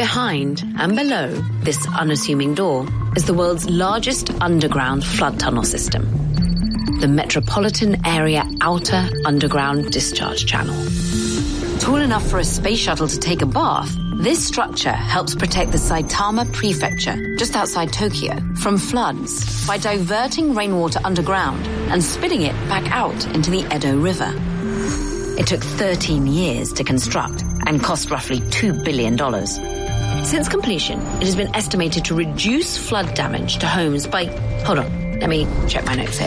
Behind and below this unassuming door is the world's largest underground flood tunnel system, the Metropolitan Area Outer Underground Discharge Channel. Tall enough for a space shuttle to take a bath, this structure helps protect the Saitama Prefecture, just outside Tokyo, from floods by diverting rainwater underground and spilling it back out into the Edo River. It took 13 years to construct and cost roughly $2 billion. Since completion, it has been estimated to reduce flood damage to homes by, hold on, let me check my notes here,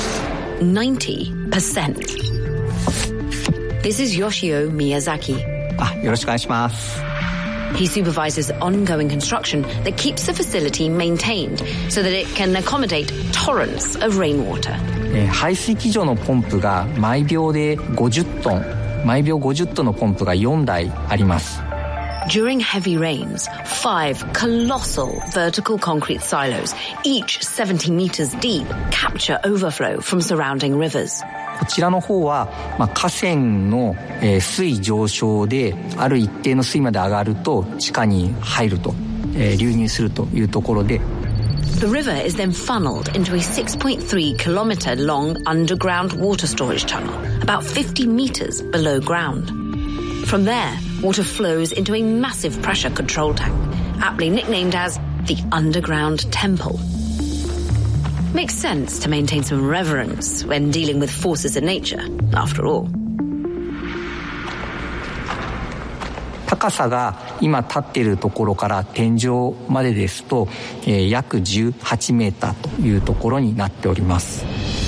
90%. This is Yoshio Miyazaki. よろしくお願いします。 He supervises ongoing construction that keeps the facility maintained so that it can accommodate torrents of rainwater. 排水機場のポンプが毎秒で50トン、毎秒50トンのポンプが4台あります。 During heavy rains, 5 colossal vertical concrete silos, each 70 meters deep, capture overflow from surrounding rivers. こちらの方は、河川の、水位上昇である一定の水位まで上がると地下に入ると、流入するというところで The river is then funneled into a 6.3 kilometer long underground water storage tunnel, about 50 meters below ground. From there, water flows into a massive pressure control tank, aptly nicknamed as the Underground Temple. Makes sense to maintain some reverence when dealing with forces of nature, after all. 高さが今立っているところから天井までですと、約18メーターというところになっております。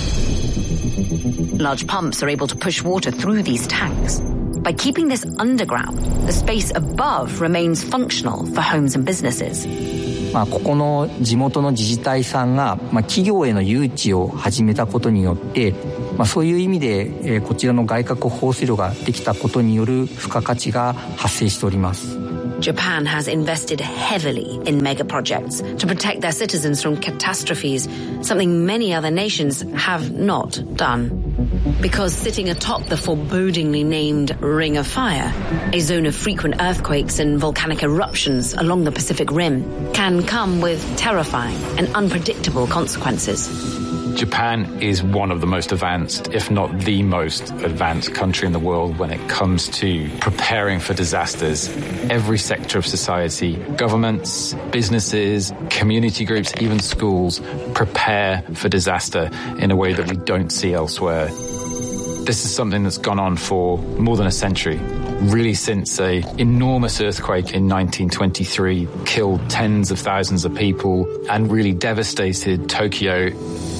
Large pumps are able to push water through these tanks. By keeping this underground, the space above remains functional for homes and businesses. ここの地元の自治体さんが、企業への誘致を始めたことによって、そういう意味で、こちらの外郭放水路ができたことによる付加価値が発生しております。 Japan has invested heavily in mega projects to protect their citizens from catastrophes, something many other nations have not done. Because sitting atop the forebodingly named Ring of Fire, a zone of frequent earthquakes and volcanic eruptions along the Pacific Rim, can come with terrifying and unpredictable consequences. Japan is one of the most advanced, if not the most advanced country in the world when it comes to preparing for disasters. Every sector of society, governments, businesses, community groups, even schools, prepare for disaster in a way that we don't see elsewhere. This is something that's gone on for more than a century. Really since an enormous earthquake in 1923 killed tens of thousands of people and really devastated Tokyo.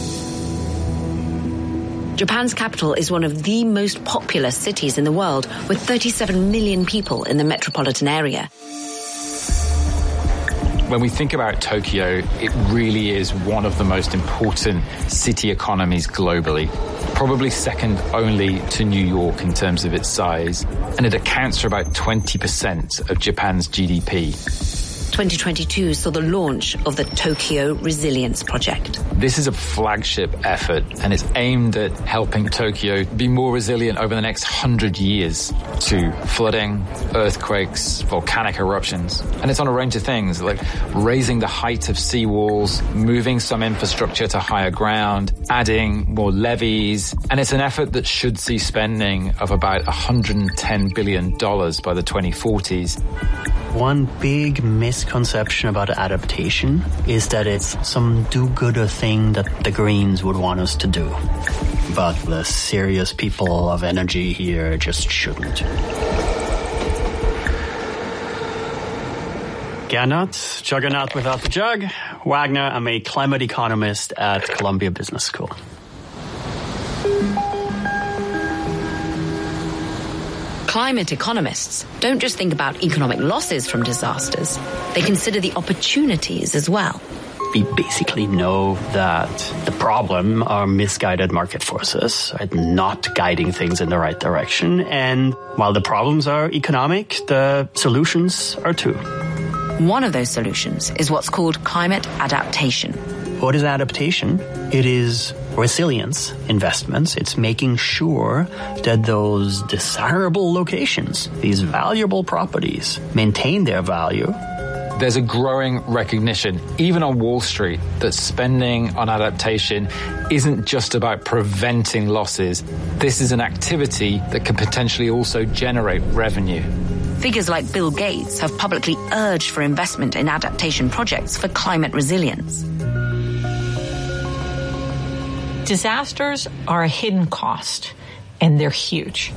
Japan's capital is one of the most populous cities in the world, with 37 million people in the metropolitan area. When we think about Tokyo, it really is one of the most important city economies globally, probably second only to New York in terms of its size, and it accounts for about 20% of Japan's GDP. 2022 saw the launch of the Tokyo Resilience Project. This is a flagship effort, and it's aimed at helping Tokyo be more resilient over the next 100 years to flooding, earthquakes, volcanic eruptions. And it's on a range of things, like raising the height of seawalls, moving some infrastructure to higher ground, adding more levees. And it's an effort that should see spending of about $110 billion by the 2040s. One big misconception about adaptation is that it's some do-gooder thing that the Greens would want us to do. But the serious people of energy here just shouldn't. Gernot, Juggernaut without the jug. Wagner, I'm a climate economist at Columbia Business School. Climate economists don't just think about economic losses from disasters. They consider the opportunities as well. We basically know that the problem are misguided market forces, right? Not guiding things in the right direction. And while the problems are economic, the solutions are too. One of those solutions is what's called climate adaptation. What is adaptation? It is resilience investments. It's making sure that those desirable locations, these valuable properties, maintain their value. There's a growing recognition, even on Wall Street, that spending on adaptation isn't just about preventing losses. This is an activity that can potentially also generate revenue. Figures like Bill Gates have publicly urged for investment in adaptation projects for climate resilience. Disasters are a hidden cost, and they're huge.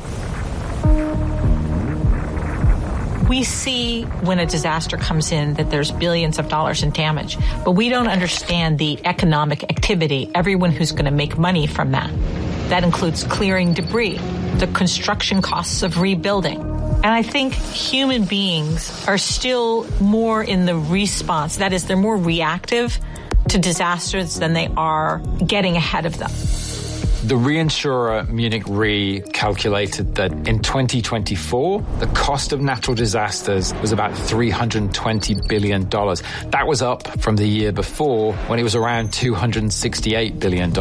We see when a disaster comes in that there's billions of dollars in damage, but we don't understand the economic activity, everyone who's going to make money from that. That includes clearing debris, the construction costs of rebuilding. And I think human beings are still more in the response. That is, they're more reactive to disasters than they are getting ahead of them. The reinsurer Munich Re calculated that in 2024, the cost of natural disasters was about $320 billion. That was up from the year before when it was around $268 billion.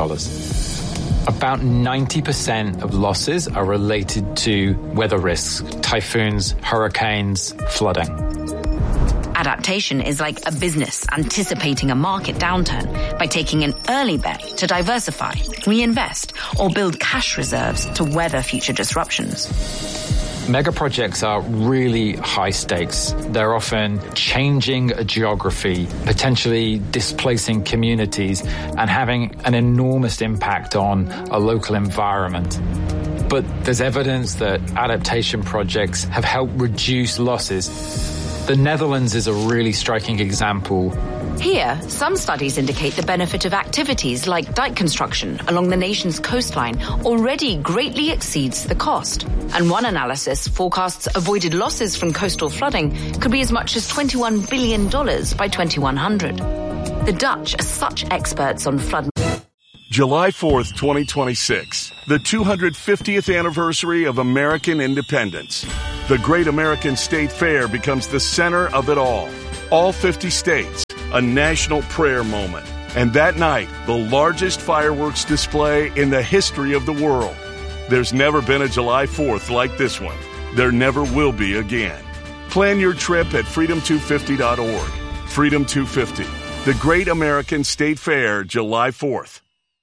About 90% of losses are related to weather risks, typhoons, hurricanes, flooding. Adaptation is like a business anticipating a market downturn by taking an early bet to diversify, reinvest, or build cash reserves to weather future disruptions. Mega projects are really high stakes. They're often changing a geography, potentially displacing communities, and having an enormous impact on a local environment. But there's evidence that adaptation projects have helped reduce losses. The Netherlands is a really striking example. Here, some studies indicate the benefit of activities like dike construction along the nation's coastline already greatly exceeds the cost. And one analysis forecasts avoided losses from coastal flooding could be as much as $21 billion by 2100. The Dutch are such experts on flood. July 4th, 2026, the 250th anniversary of American independence. The Great American State Fair becomes the center of it all. All 50 states, a national prayer moment. And that night, the largest fireworks display in the history of the world. There's never been a July 4th like this one. There never will be again. Plan your trip at freedom250.org. Freedom 250, the Great American State Fair, July 4th.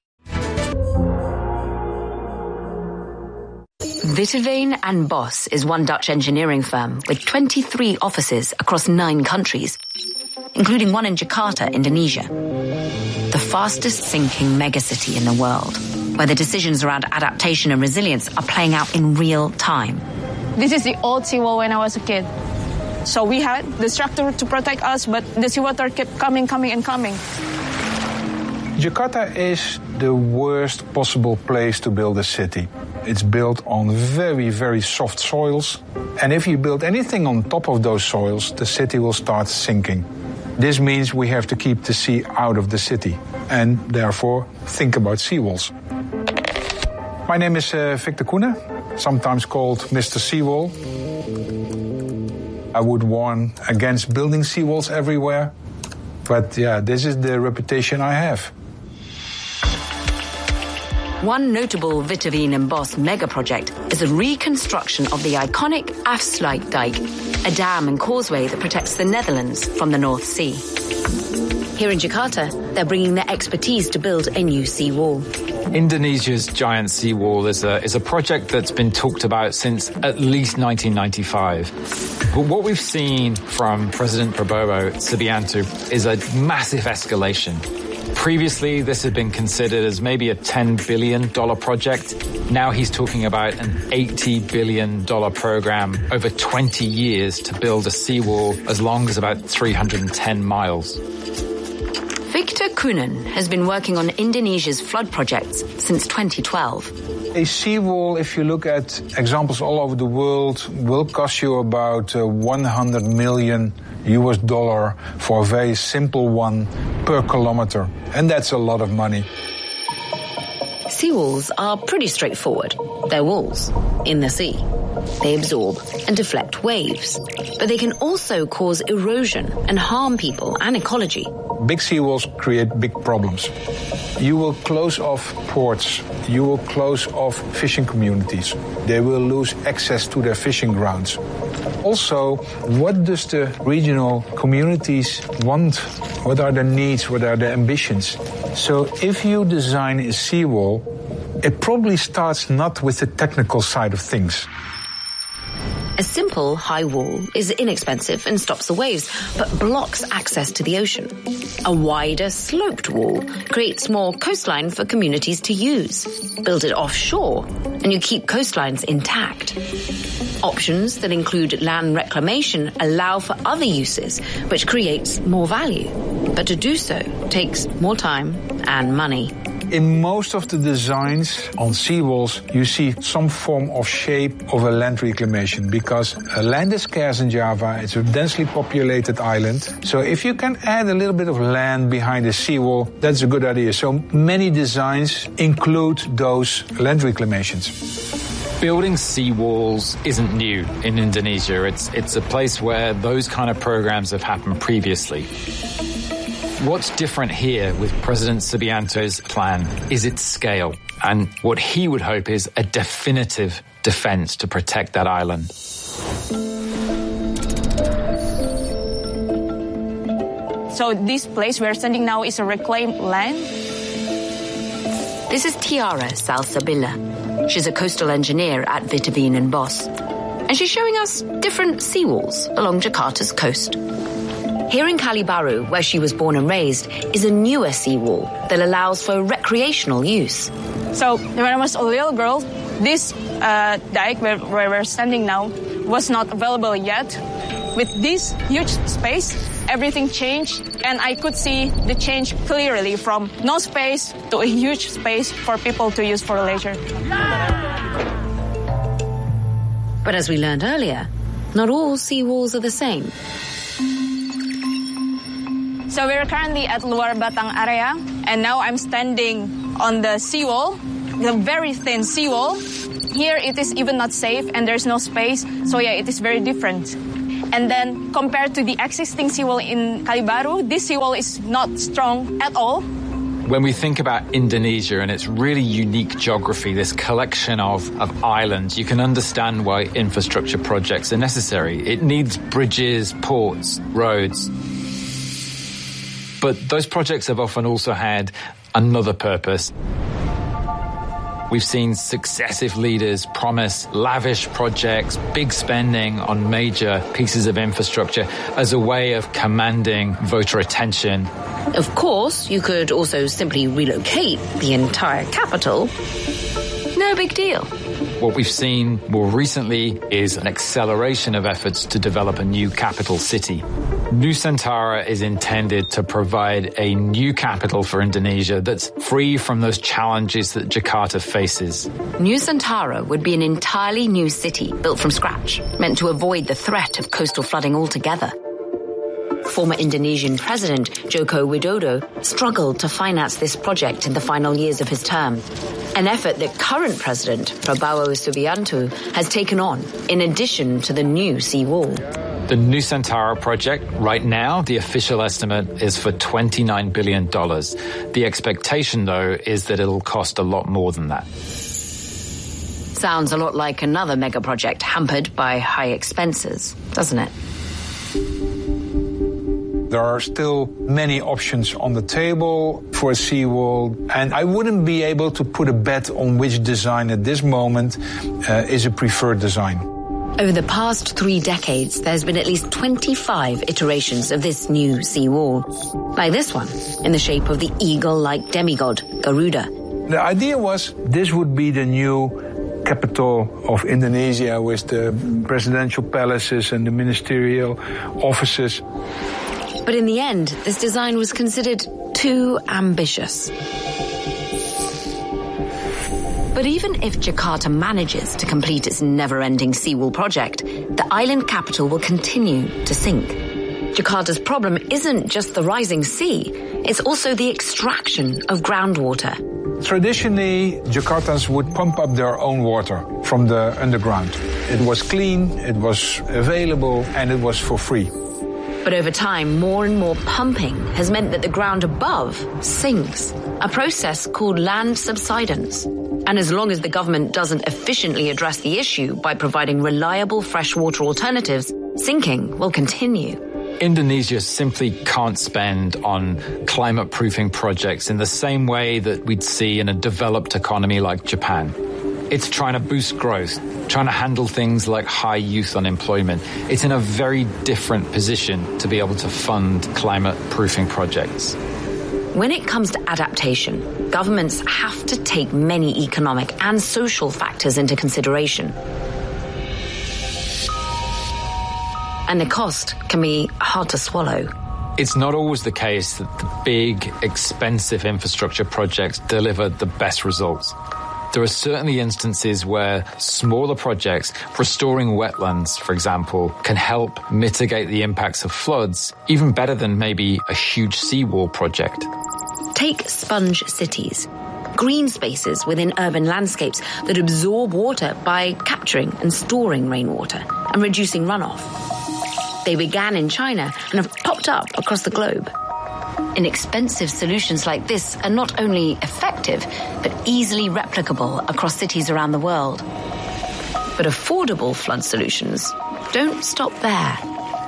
Witteveen and Bos is one Dutch engineering firm with 23 offices across 9 countries, including one in Jakarta, Indonesia, the fastest sinking megacity in the world, where the decisions around adaptation and resilience are playing out in real time. This is the old seawall when I was a kid. So we had the structure to protect us, but the seawater kept coming. Jakarta is the worst possible place to build a city. It's built on very, very soft soils. And if you build anything on top of those soils, the city will start sinking. This means we have to keep the sea out of the city and therefore think about seawalls. My name is Victor Koenen, sometimes called Mr. Seawall. I would warn against building seawalls everywhere. But yeah, this is the reputation I have. One notable Witteveen and Bos mega project is a reconstruction of the iconic Afsluitdijk, a dam and causeway that protects the Netherlands from the North Sea. Here in Jakarta, they're bringing their expertise to build a new seawall. Indonesia's giant seawall is a project that's been talked about since at least 1995. But what we've seen from President Prabowo Subianto is a massive escalation. Previously, this had been considered as maybe a $10 billion project. Now he's talking about an $80 billion program over 20 years to build a seawall as long as about 310 miles. Victor Koenen has been working on Indonesia's flood projects since 2012. A seawall, if you look at examples all over the world, will cost you about $100 million for a very simple one per kilometer. And that's a lot of money. Seawalls are pretty straightforward. They're walls in the sea. They absorb and deflect waves, but they can also cause erosion and harm people and ecology. Big seawalls create big problems. You will close off ports. You will close off fishing communities. They will lose access to their fishing grounds. Also, what does the regional communities want? What are their needs? What are their ambitions? So if you design a seawall, it probably starts not with the technical side of things. A simple high wall is inexpensive and stops the waves, but blocks access to the ocean. A wider, sloped wall creates more coastline for communities to use. Build it offshore, and you keep coastlines intact. Options that include land reclamation allow for other uses, which creates more value. But to do so takes more time and money. In most of the designs on seawalls, you see some form of shape of a land reclamation because land is scarce in Java. It's a densely populated island. So if you can add a little bit of land behind a seawall, that's a good idea. So many designs include those land reclamations. Building seawalls isn't new in Indonesia. It's a place where those kind of programs have happened previously. What's different here with President Subianto's plan is its scale, and what he would hope is a definitive defense to protect that island. So this place we're standing now is a reclaimed land? This is Tiara Salsabila. She's a coastal engineer at Vitavine and Bos. And she's showing us different seawalls along Jakarta's coast. Here in Kalibaru, where she was born and raised, is a newer seawall that allows for recreational use. So when I was a little girl, this dike where we're standing now was not available yet. With this huge space, everything changed, and I could see the change clearly from no space to a huge space for people to use for leisure. But as we learned earlier, not all seawalls are the same. So we're currently at Luar Batang area, and now I'm standing on the seawall, the very thin seawall. Here it is even not safe and there's no space, so yeah, it is very different. And then compared to the existing seawall in Kalibaru, this seawall is not strong at all. When we think about Indonesia and its really unique geography, this collection of islands, you can understand why infrastructure projects are necessary. It needs bridges, ports, roads. But those projects have often also had another purpose. We've seen successive leaders promise lavish projects, big spending on major pieces of infrastructure as a way of commanding voter attention. Of course, you could also simply relocate the entire capital. No big deal. What we've seen more recently is an acceleration of efforts to develop a new capital city. Nusantara is intended to provide a new capital for Indonesia that's free from those challenges that Jakarta faces. Nusantara would be an entirely new city built from scratch, meant to avoid the threat of coastal flooding altogether. Former Indonesian President Joko Widodo struggled to finance this project in the final years of his term, an effort that current President Prabowo Subianto has taken on, in addition to the new seawall. The Nusantara project, right now, the official estimate is for $29 billion. The expectation, though, is that it'll cost a lot more than that. Sounds a lot like another mega project hampered by high expenses, doesn't it? There are still many options on the table for a seawall, and I wouldn't be able to put a bet on which design at this moment is a preferred design. Over the past 3 decades, there's been at least 25 iterations of this new seawall, like this one, in the shape of the eagle-like demigod, Garuda. The idea was this would be the new capital of Indonesia with the presidential palaces and the ministerial offices. But in the end, this design was considered too ambitious. But even if Jakarta manages to complete its never-ending seawall project, the island capital will continue to sink. Jakarta's problem isn't just the rising sea, it's also the extraction of groundwater. Traditionally, Jakartans would pump up their own water from the underground. It was clean, it was available, and it was for free. But over time, more and more pumping has meant that the ground above sinks, a process called land subsidence. And as long as the government doesn't efficiently address the issue by providing reliable freshwater alternatives, sinking will continue. Indonesia simply can't spend on climate-proofing projects in the same way that we'd see in a developed economy like Japan. It's trying to boost growth, trying to handle things like high youth unemployment. It's in a very different position to be able to fund climate-proofing projects. When it comes to adaptation, governments have to take many economic and social factors into consideration. And the cost can be hard to swallow. It's not always the case that the big, expensive infrastructure projects deliver the best results. There are certainly instances where smaller projects, restoring wetlands, for example, can help mitigate the impacts of floods even better than maybe a huge seawall project. Take sponge cities, green spaces within urban landscapes that absorb water by capturing and storing rainwater and reducing runoff. They began in China and have popped up across the globe. Inexpensive solutions like this are not only effective, but easily replicable across cities around the world. But affordable flood solutions don't stop there.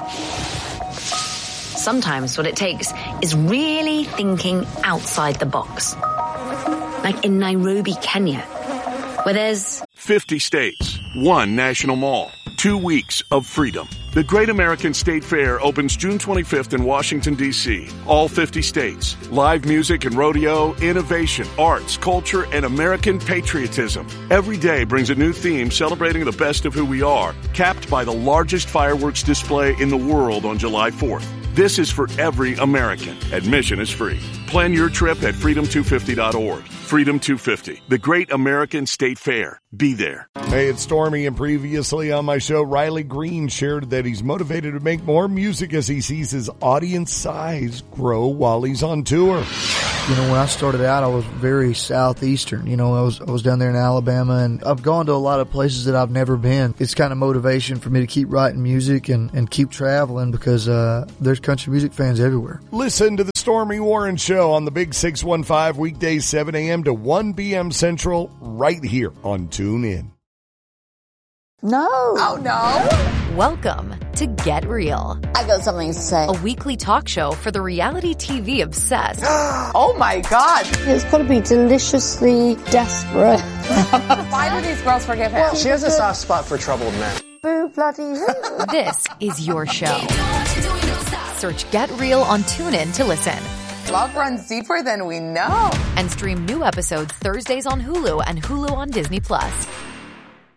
Sometimes what it takes is really thinking outside the box. Like in Nairobi, Kenya, where there's 50 states, one national mall, 2 weeks of freedom. The Great American State Fair opens June 25th in Washington, D.C. All 50 states. Live music and rodeo, innovation, arts, culture, and American patriotism. Every day brings a new theme celebrating the best of who we are, capped by the largest fireworks display in the world on July 4th. This is for every American. Admission is free. Plan your trip at freedom250.org. Freedom 250, the Great American State Fair. Be there. Hey, it's Stormy, and previously on my show, Riley Green shared that he's motivated to make more music as he sees his audience size grow while he's on tour. You know, when I started out, I was very southeastern. You know, I was down there in Alabama, and I've gone to a lot of places that I've never been. It's kind of motivation for me to keep writing music and keep traveling because there's country music fans everywhere. Listen to the Stormy Warren Show on the Big 615 weekdays 7 a.m. to 1 p.m. Central right here on TuneIn. No. Oh, no. Welcome to Get Real. I got something to say. A weekly talk show for the reality TV obsessed. Oh, my God. It's got to be deliciously desperate. Why do these girls forgive him? Well, she has a soft spot for troubled men. Boo bloody who. This is your show. Search Get Real on TuneIn to listen. Love runs deeper than we know. And stream new episodes Thursdays on Hulu and Hulu on Disney+.